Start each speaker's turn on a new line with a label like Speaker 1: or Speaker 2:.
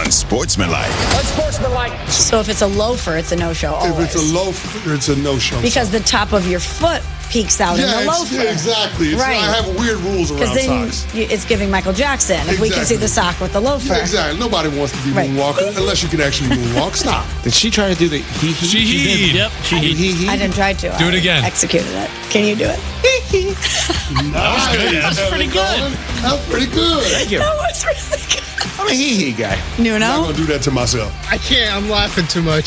Speaker 1: unsportsmanlike.
Speaker 2: Unsportsmanlike.
Speaker 3: So if it's a loafer, it's a no-show always.
Speaker 4: If it's a loafer, it's a no-show.
Speaker 3: Because the top of your foot peeks out in the loafer.
Speaker 4: Yeah, exactly.
Speaker 3: Right.
Speaker 4: I have weird rules around
Speaker 3: then
Speaker 4: socks.
Speaker 3: it's giving Michael Jackson if we can see the sock with the loafer.
Speaker 4: Yeah, exactly. Nobody wants to be moonwalker unless you can actually moonwalk. Stop.
Speaker 5: Did she try to do the he?
Speaker 6: She did. Yep.
Speaker 3: I didn't try to.
Speaker 6: Do it again.
Speaker 3: Executed it. Can you do it?
Speaker 6: That was good. That's pretty good.
Speaker 4: That's pretty good.
Speaker 5: Thank you.
Speaker 3: That was really good.
Speaker 5: I'm a hee-hee guy.
Speaker 3: Nuno?
Speaker 4: I'm not going to do that to myself.
Speaker 7: I can't. I'm laughing too much.